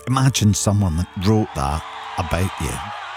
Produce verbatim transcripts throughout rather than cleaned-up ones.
Imagine someone that wrote that about you.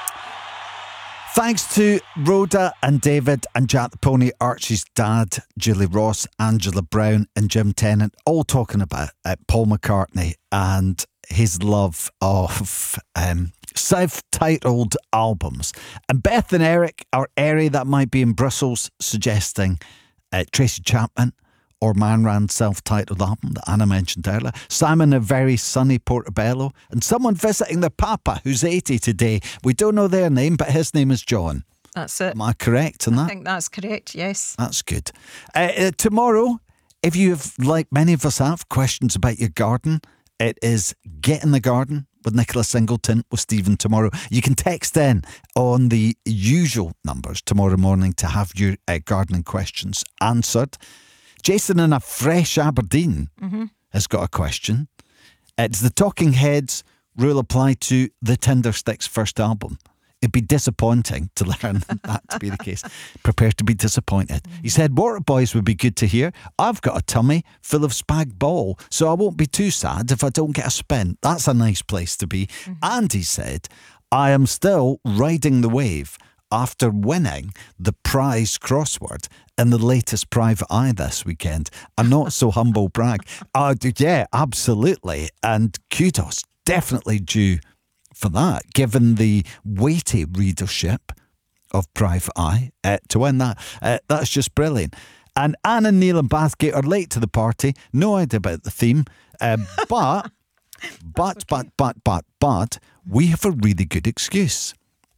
Thanks to Rhoda and David and Jack the Pony, Archie's dad, Julie Ross, Angela Brown and Jim Tennant, all talking about uh, Paul McCartney and his love of um, self-titled albums. And Beth and Eric, or Eri, that might be in Brussels, suggesting uh, Tracy Chapman or Man Ran's self-titled album that Anna mentioned earlier. Simon, a very sunny Portobello. And someone visiting their papa, who's eighty today. We don't know their name, but his name is John. That's it. Am I correct in that? I think that's correct, yes. That's good. Uh, uh, tomorrow, if you have, like many of us have, questions about your garden, it is Get in the Garden with Nicola Singleton with Stephen tomorrow. You can text in on the usual numbers tomorrow morning to have your uh, gardening questions answered. Jason in a fresh Aberdeen mm-hmm. has got a question. It's the Talking Heads rule apply to the Tindersticks first album? It'd be disappointing to learn that to be the case. Prepare to be disappointed. He said, Waterboys would be good to hear. I've got a tummy full of spag bol, so I won't be too sad if I don't get a spin. That's a nice place to be. Mm-hmm. And he said, I am still riding the wave after winning the prize crossword in the latest Private Eye this weekend. A not so humble brag. Uh, yeah, absolutely. And kudos, definitely due for that, given the weighty readership of Private Eye, uh, to win that. Uh, that's just brilliant. And Anne and Neil and Bathgate are late to the party. No idea about the theme. Uh, but, but, okay. but, but, but, but, we have a really good excuse.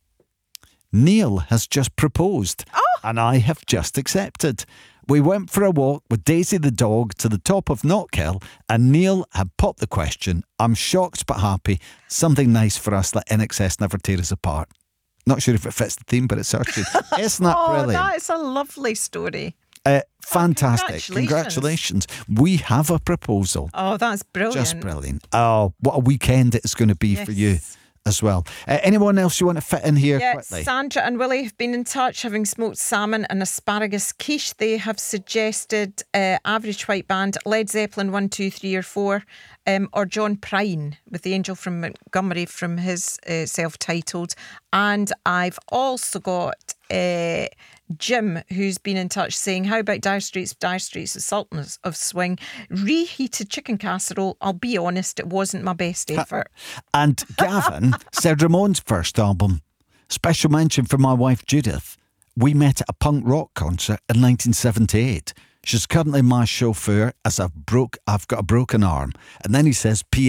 Neil has just proposed, oh. and I have just accepted. We went for a walk with Daisy the dog to the top of Knockhill, and Neil had popped the question. I'm shocked but happy. Something nice for us. Let I N X S never tear us apart. Not sure if it fits the theme, but it certainly isn't that oh, brilliant? That is a lovely story. Uh, fantastic. Oh, congratulations. Congratulations. We have a proposal. Oh, that's brilliant. Just brilliant. Oh, what a weekend it's going to be yes. for you as well. Uh, anyone else you want to fit in here yeah, quickly? Sandra and Willie have been in touch, having smoked salmon and asparagus quiche. They have suggested uh, Average White Band, Led Zeppelin one, two, three or four, um, or John Prine with The Angel from Montgomery from his uh, self-titled. And I've also got uh, Jim, who's been in touch, saying, how about Dire Straits, Dire Straits, the Sultans of Swing, reheated chicken casserole. I'll be honest, it wasn't my best effort. And Gavin said Ramone's first album. Special mention for my wife Judith. We met at a punk rock concert in nineteen seventy-eight. She's currently my chauffeur as I've broke, I've got a broken arm. And then he says, P